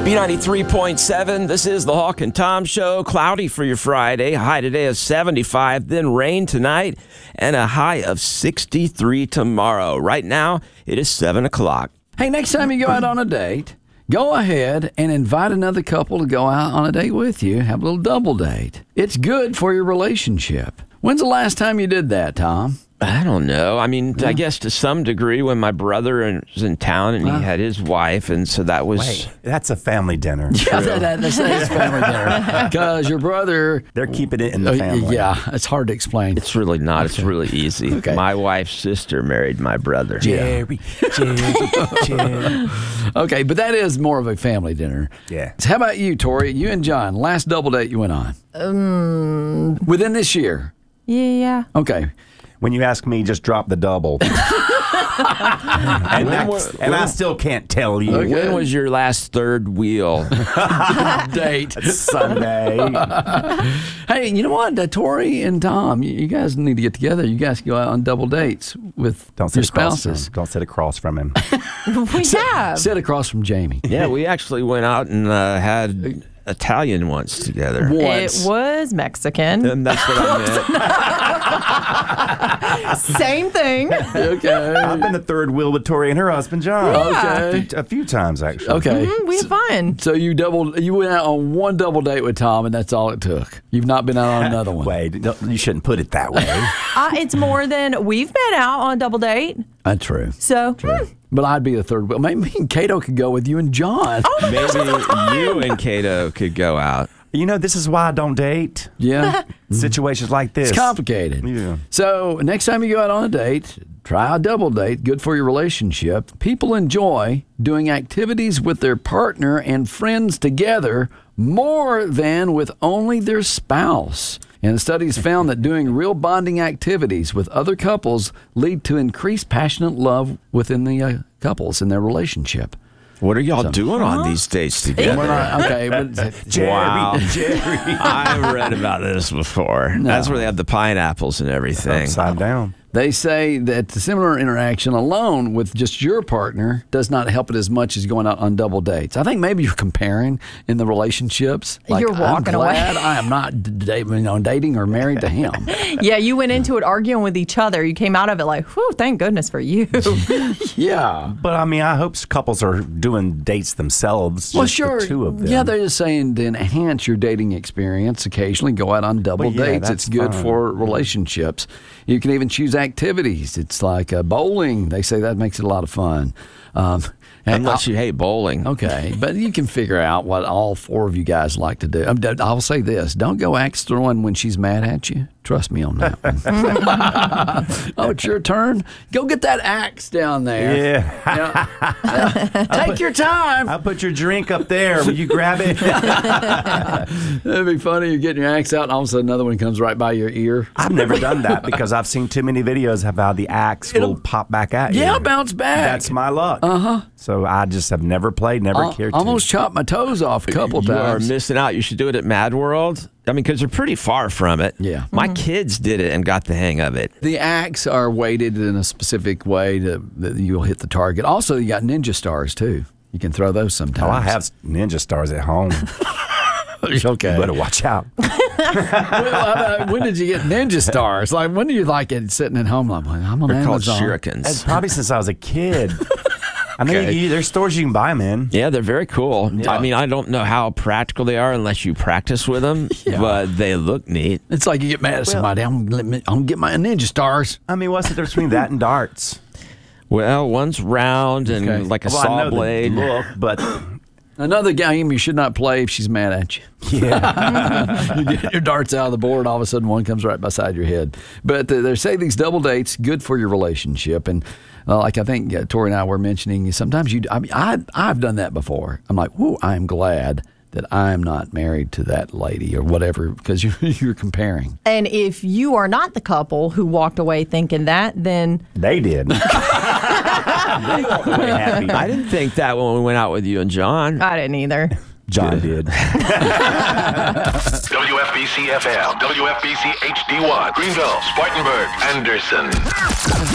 B93.7, this is the Hawk and Tom Show. Cloudy for your Friday. High today is 75, then rain tonight, and a high of 63 tomorrow. Right now, it is 7 o'clock. Hey, next time you go out on a date, go ahead and invite another couple to go out on a date with you. Have a little double date. It's good for your relationship. When's the last time you did that, Tom? I don't know. I mean, I guess to some degree when my brother was in town and he had his wife, and so that was... Wait, that's a family dinner. Yeah, that's family dinner. Because your brother... They're keeping it in the family. Yeah, it's hard to explain. It's really not. It's really easy. Okay. My wife's sister married my brother. Jerry. Okay, but that is more of a family dinner. Yeah. So how about you, Tori? You and John, last double date you went on? Within this year? Yeah. Okay. When you ask me, just drop the double. and I still can't tell you. Okay. When was your last third wheel? Date. Sunday. Hey, you know what? Tori and Tom, you guys need to get together. You guys can go out on double dates with Don't your sit across from spouses. him. Don't sit across from him. We have. Sit across from Jamie. Yeah, we actually went out and had Italian once together. Once. It was Mexican. And that's what I meant. Same thing. Okay. I've been the third wheel with Tori and her husband, John. Okay. A few times, actually. Okay. We had fun. So you went out on one double date with Tom, and that's all it took. You've not been out on another one. Wait, you shouldn't put it that way. It's more than we've been out on a double date. That's true. So, But I'd be the third wheel. Maybe me and Cato could go with you and John. Maybe you and Cato could go out. You know, this is why I don't date. Yeah. Situations like this. It's complicated. Yeah. So next time you go out on a date, try a double date. Good for your relationship. People enjoy doing activities with their partner and friends together more than with only their spouse. And studies found that doing real bonding activities with other couples lead to increased passionate love within the couples in their relationship. What are y'all doing on these dates together? We're not, okay, but Jerry. Wow. Jerry. I've read about this before. That's where they have the pineapples and everything. Upside down. they say that the similar interaction alone with just your partner does not help it as much as going out on double dates. I think maybe you're comparing in the relationships. Like, You're walking I'm away. glad I am not dating or married to him. Yeah, you went into it arguing with each other. You came out of it like, whew, thank goodness for you. Yeah. But I mean, I hope couples are doing dates themselves. Well, just sure. The two of them. Yeah, they're just saying to enhance your dating experience, occasionally go out on double Well, yeah, dates. that's It's good fine. for relationships. You can even choose activities. It's like bowling. They say that makes it a lot of fun. Unless you hate bowling. Okay, but you can figure out what all four of you guys like to do. I'll say this. Don't go axe throwing when she's mad at you. Trust me on that one. Oh, it's your turn? Go get that axe down there. Yeah. Take your time. I'll put your drink up there. Will you grab it? That'd be funny. You're getting your axe out, and all of a sudden another one comes right by your ear. I've never done that because I've seen too many videos of how the axe will pop back at you. Yeah, bounce back. That's my luck. Uh-huh. So I just have never played, never cared to. Almost chopped my toes off a couple You are times. missing out. You should do it at Mad World. I mean, because they're pretty far from it. Yeah. My kids did it and got the hang of it. The axe are weighted in a specific way that you'll hit the target. Also, you got ninja stars, too. You can throw those sometimes. Oh, I have ninja stars at home. Okay. You better watch out. Well, when did you get ninja stars? Like, when do you like it sitting at home? Like, I'm on They're called Amazon. shurikens. That's probably since I was a kid. I mean, Okay. there's stores you can buy them in. Yeah, they're very cool. I mean, I don't know how practical they are unless you practice with them, but they look neat. It's like you get mad at somebody. I'm gonna get my ninja stars. I mean, what's the difference between that and darts? Well, one's round and Okay. like a Well, I saw know the blade. look, but Another game you should not play if she's mad at you. yeah. You get your darts out of the board, all of a sudden one comes right beside your head. But they say these double dates good for your relationship, and like I think Tori and I were mentioning, sometimes I've done that before. I'm like, "Ooh, I'm glad that I'm not married to that lady or whatever," because you're comparing. And if you are not the couple who walked away thinking that, then They did. They walked away happy. I didn't think that when we went out with you and John. I didn't either. John did. WFBC FM, WFBC HD1, Greenville, Spartanburg, Anderson.